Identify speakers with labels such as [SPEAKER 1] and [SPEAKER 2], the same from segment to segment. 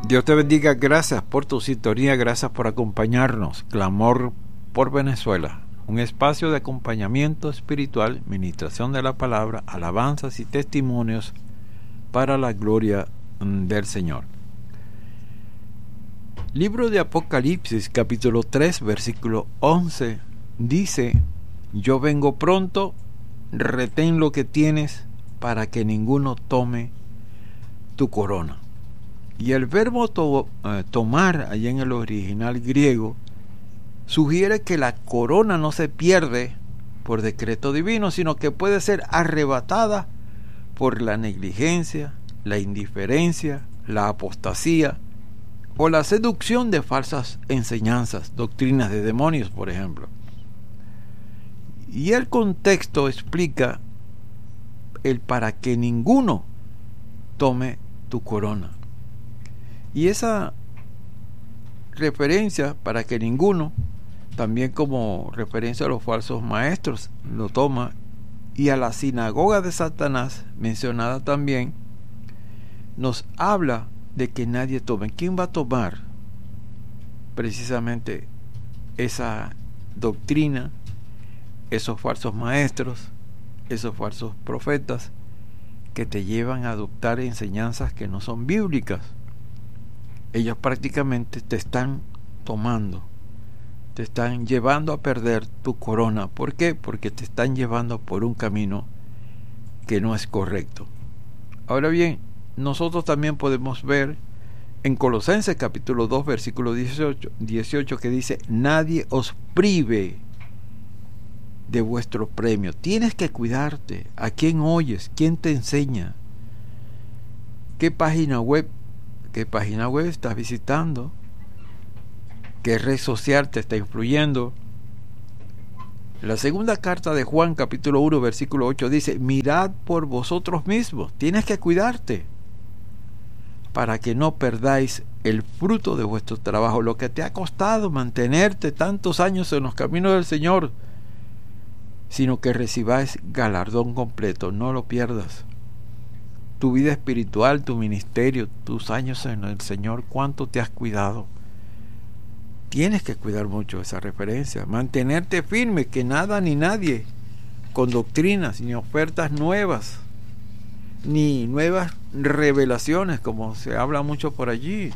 [SPEAKER 1] Dios te bendiga, gracias por tu sintonía, gracias por acompañarnos. Clamor por Venezuela, un espacio de acompañamiento espiritual, ministración de la palabra, alabanzas y testimonios para la gloria del Señor. Libro de Apocalipsis, capítulo 3, versículo 11, dice: yo vengo pronto, retén lo que tienes para que ninguno tome tu corona. Y el verbo tomar, allá en el original griego, sugiere que la corona no se pierde por decreto divino, sino que puede ser arrebatada por la negligencia, la indiferencia, la apostasía o la seducción de falsas enseñanzas, doctrinas de demonios, por ejemplo. Y el contexto explica el para que ninguno tome tu corona. Y esa referencia, para que ninguno, también como referencia a los falsos maestros, lo toma, y a la sinagoga de Satanás, mencionada también, nos habla de que nadie tome. ¿Quién va a tomar precisamente esa doctrina, esos falsos maestros, esos falsos profetas que te llevan a adoptar enseñanzas que no son bíblicas? Ellos prácticamente te están tomando, te están llevando a perder tu corona. ¿Por qué? Porque te están llevando por un camino que no es correcto. Ahora bien, nosotros también podemos ver en Colosenses capítulo 2 versículo 18 que dice: nadie os prive de vuestro premio. Tienes que cuidarte. ¿A quién oyes? ¿Quién te enseña? ¿Qué página web estás visitando? ¿Qué red social te está influyendo? La segunda carta de Juan capítulo 1 versículo 8 dice: mirad por vosotros mismos. Tienes que cuidarte para que no perdáis el fruto de vuestro trabajo, lo que te ha costado mantenerte tantos años en los caminos del Señor, sino que recibáis galardón completo. No lo pierdas. Tu vida espiritual, tu ministerio, tus años en el Señor, ¿cuánto te has cuidado? Tienes que cuidar mucho esa referencia, mantenerte firme, que nada ni nadie con doctrinas ni ofertas nuevas, ni nuevas revelaciones, como se habla mucho por allí,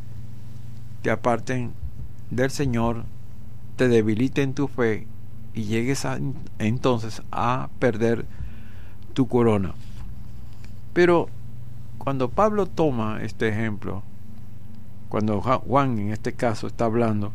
[SPEAKER 1] te aparten del Señor, te debiliten tu fe y llegues entonces a perder tu corona. Pero cuando Pablo toma este ejemplo, cuando Juan en este caso está hablando,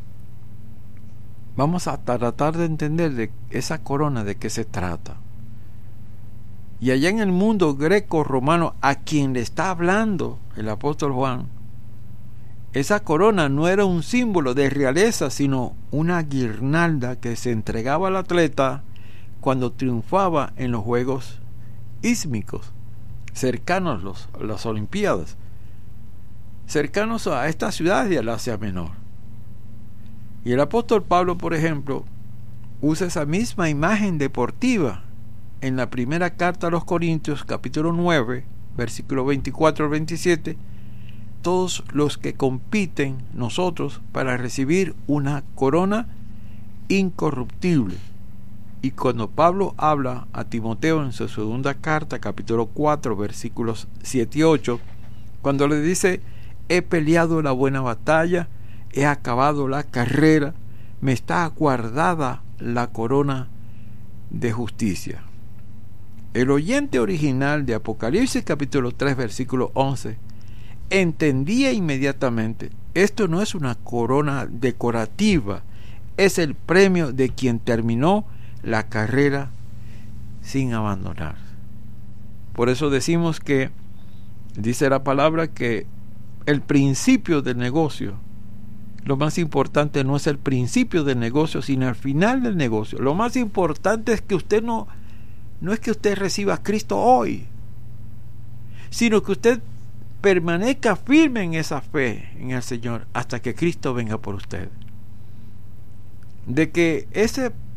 [SPEAKER 1] vamos a tratar de entender de esa corona de qué se trata. Y allá en el mundo greco-romano, a quien le está hablando el apóstol Juan, esa corona no era un símbolo de realeza, sino una guirnalda que se entregaba al atleta cuando triunfaba en los Juegos Ísmicos, cercanos a las Olimpiadas, cercanos a esta ciudad del Asia Menor. Y el apóstol Pablo, por ejemplo, usa esa misma imagen deportiva en la primera carta a los Corintios, capítulo 9, versículo 24 al 27, todos los que compiten nosotros para recibir una corona incorruptible. Y cuando Pablo habla a Timoteo en su segunda carta, capítulo 4, versículos 7 y 8, cuando le dice: he peleado la buena batalla, he acabado la carrera, me está guardada la corona de justicia. El oyente original de Apocalipsis capítulo 3, versículo 11, entendía inmediatamente: esto no es una corona decorativa, es el premio de quien terminó la carrera sin abandonar. Por eso decimos que, dice la palabra, que el principio del negocio, lo más importante no es el principio del negocio, sino el final del negocio. Lo más importante es que usted no es que usted reciba a Cristo hoy, sino que usted permanezca firme en esa fe en el Señor hasta que Cristo venga por usted. De que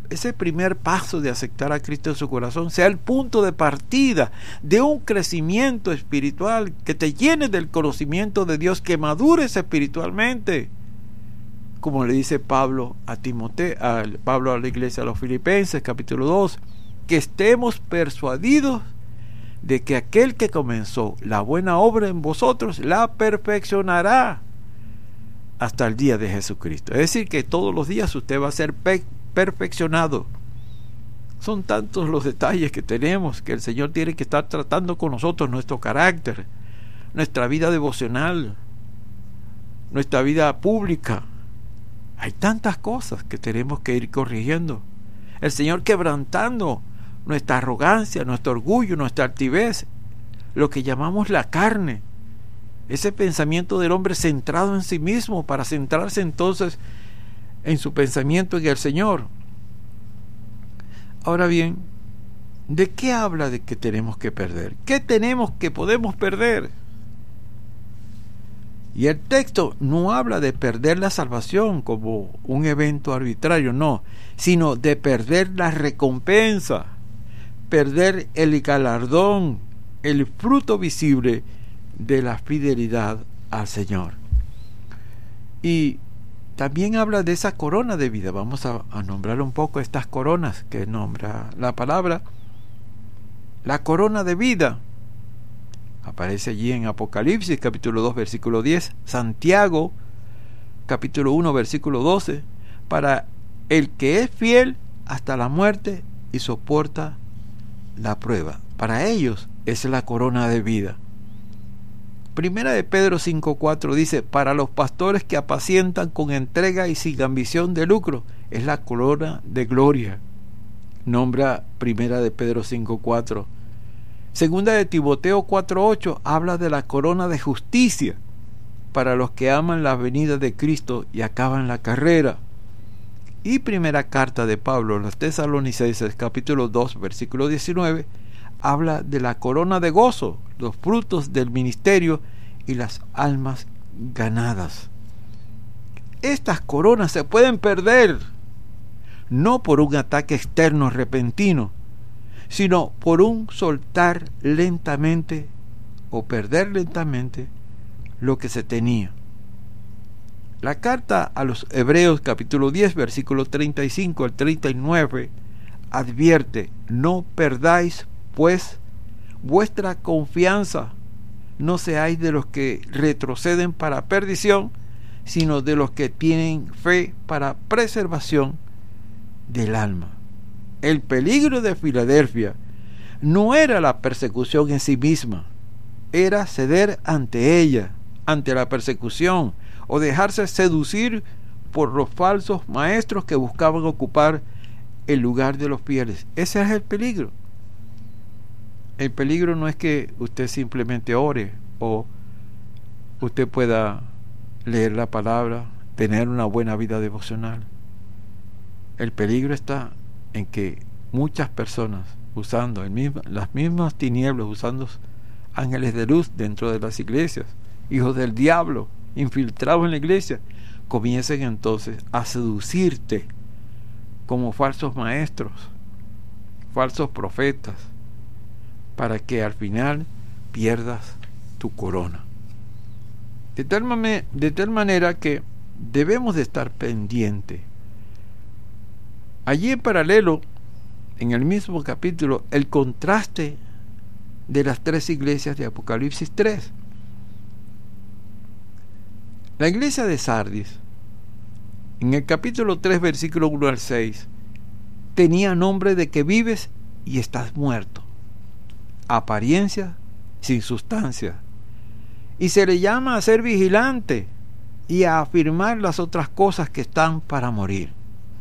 [SPEAKER 1] ese primer paso de aceptar a Cristo en su corazón sea el punto de partida de un crecimiento espiritual, que te llenes del conocimiento de Dios, que madures espiritualmente, como le dice Pablo a Pablo a la iglesia de los Filipenses, capítulo 2, que estemos persuadidos de que aquel que comenzó la buena obra en vosotros la perfeccionará hasta el día de Jesucristo. Es decir, que todos los días usted va a ser perfeccionado. Son tantos los detalles que tenemos, que el Señor tiene que estar tratando con nosotros, nuestro carácter, nuestra vida devocional, nuestra vida pública. Hay tantas cosas que tenemos que ir corrigiendo. El Señor quebrantando nuestra arrogancia, nuestro orgullo, nuestra altivez, lo que llamamos la carne, ese pensamiento del hombre centrado en sí mismo, para centrarse entonces en su pensamiento en el Señor. Ahora bien, ¿de qué habla de que tenemos que perder? ¿Qué tenemos que podemos perder? Y el texto no habla de perder la salvación como un evento arbitrario, no, sino de perder la recompensa, perder el galardón, el fruto visible de la fidelidad al Señor. Y también habla de esa corona de vida. Vamos a nombrar un poco estas coronas que nombra la palabra. La corona de vida aparece allí en Apocalipsis capítulo 2 versículo 10, Santiago capítulo 1 versículo 12, para el que es fiel hasta la muerte y soporta la prueba. Para ellos es la corona de vida. Primera de Pedro 5:4 dice: para los pastores que apacientan con entrega y sin ambición de lucro, es la corona de gloria. Nombra Primera de Pedro 5:4. Segunda de Timoteo 4:8 habla de la corona de justicia para los que aman la venida de Cristo y acaban la carrera. Y primera carta de Pablo a los Tesalonicenses capítulo 2 versículo 19 habla de la corona de gozo, los frutos del ministerio y las almas ganadas. Estas coronas se pueden perder, no por un ataque externo repentino, sino por un soltar lentamente o perder lentamente lo que se tenía. La carta a los Hebreos capítulo 10 versículo 35 al 39 advierte: no perdáis pues vuestra confianza, no seáis de los que retroceden para perdición, sino de los que tienen fe para preservación del alma. El peligro de Filadelfia no era la persecución en sí misma, era ceder ante ella, ante la persecución, o dejarse seducir por los falsos maestros que buscaban ocupar el lugar de los fieles. Ese es el peligro. El peligro no es que usted simplemente ore o usted pueda leer la palabra, tener una buena vida devocional. El peligro está en que muchas personas, usando las mismas tinieblas, usando ángeles de luz dentro de las iglesias, hijos del diablo infiltrados en la iglesia, comiencen entonces a seducirte como falsos maestros, falsos profetas, para que al final pierdas tu corona. De tal manera que debemos de estar pendientes. Allí en paralelo, en el mismo capítulo, el contraste de las tres iglesias de Apocalipsis 3. La iglesia de Sardis, en el capítulo 3, versículo 1 al 6, tenía nombre de que vives y estás muerto, apariencia sin sustancia, y se le llama a ser vigilante y a afirmar las otras cosas que están para morir.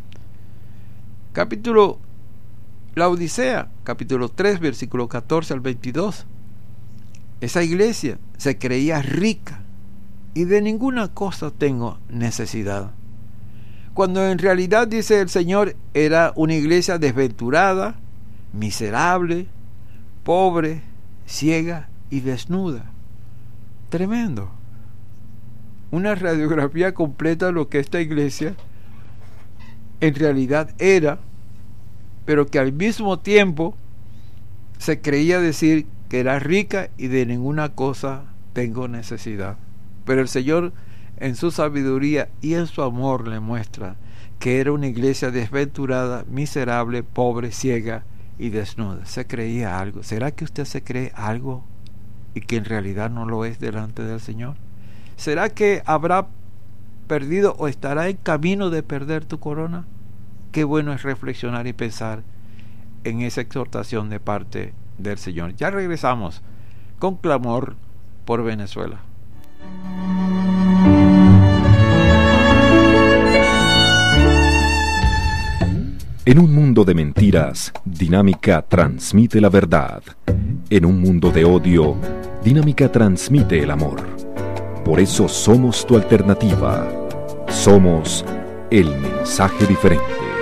[SPEAKER 1] La Odisea, capítulo 3, versículo 14 al 22. Esa iglesia se creía rica y de ninguna cosa tengo necesidad, cuando en realidad, dice el Señor, era una iglesia desventurada, miserable, pobre, ciega y desnuda. Tremendo. Una radiografía completa de lo que esta iglesia en realidad era pero que al mismo tiempo se creía decir que era rica y de ninguna cosa tengo necesidad. Pero el Señor, en su sabiduría y en su amor, le muestra que era una iglesia desventurada, miserable, pobre, ciega y desnuda. Se creía algo. ¿Será que usted se cree algo y que en realidad no lo es delante del Señor? ¿Será que habrá perdido o estará en camino de perder tu corona? Qué bueno es reflexionar y pensar en esa exhortación de parte del Señor. Ya regresamos con clamor por Venezuela.
[SPEAKER 2] En un mundo de mentiras, Dinámica transmite la verdad. En un mundo de odio, Dinámica transmite el amor. Por eso somos tu alternativa. Somos el mensaje diferente.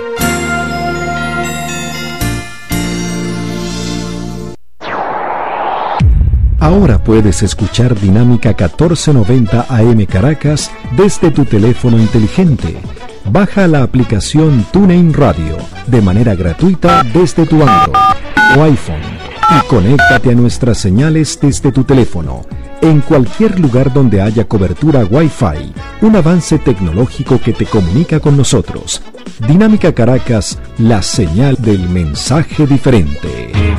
[SPEAKER 2] Ahora puedes escuchar Dinámica 1490 AM Caracas desde tu teléfono inteligente. Baja la aplicación TuneIn Radio de manera gratuita desde tu Android o iPhone y conéctate a nuestras señales desde tu teléfono en cualquier lugar donde haya cobertura Wi-Fi, un avance tecnológico que te comunica con nosotros. Dinámica Caracas, la señal del mensaje diferente.